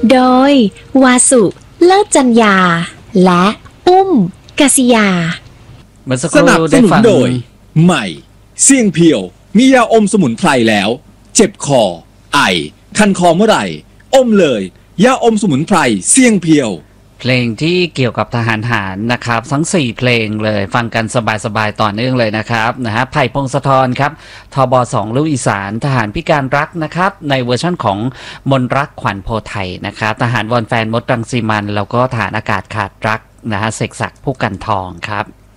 โดยวาสุเลิศจัญญาและอุ้มกษิยาเมื่อสักคสรู่นับสได้นุนฟังโดยใหม่เสี่ยงเพียวมียาอมสมุนไพรแล้ว เจ็บคอไอคันคอเมื่อไหร่อมเลยยาอมสมุนไพรเสี่ยงเพียวเพลงที่เกี่ยวกับทหารหารนะครับทั้ง4เพลงเลยฟังกันสบายๆต่อเนื่องเลยนะครับไผ่พงศธรครับทบ2ลูกอีสานทหารพิการรักนะครับในเวอร์ชั่นของมนรักขวัญโพไทยนะครับทหารวอนแฟนมดรังสีมันแล้วก็ทหารอากาศขาดรักเสกศักดิ์ผู้กันทองครับ